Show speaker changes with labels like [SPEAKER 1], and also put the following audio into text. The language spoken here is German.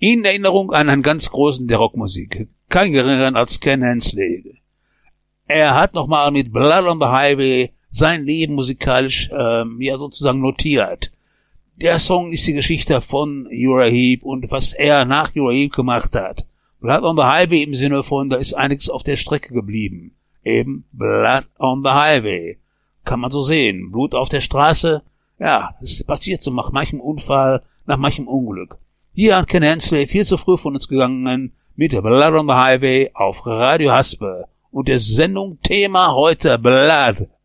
[SPEAKER 1] In Erinnerung an einen ganz großen der Rockmusik, kein geringeren als Ken Hensley. Er hat nochmal mit Blood on the Highway sein Leben musikalisch sozusagen notiert. Der Song ist die Geschichte von Uriah Heep und was er nach Uriah Heep gemacht hat. Blood on the Highway im Sinne von, da ist einiges auf der Strecke geblieben. Eben Blood on the Highway. Kann man so sehen. Blut auf der Straße. Ja, es passiert so nach manchem Unfall, nach manchem Unglück. Hier hat Ken Hensley viel zu früh von uns gegangen mit Blood on the Highway auf Radio Haspe. Und der Sendung Thema heute Blood